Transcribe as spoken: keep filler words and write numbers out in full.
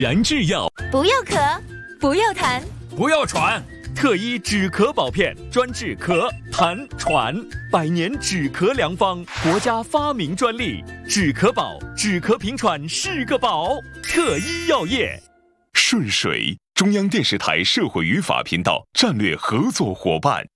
然制药， 不要咳，不要痰， 不要喘。特医止咳宝片，专治咳、痰、喘，百年止咳良方，国家发明专利。止咳宝，止咳平喘是个宝。特医药业。 顺水，中央电视台社会与法频道战略合作伙伴。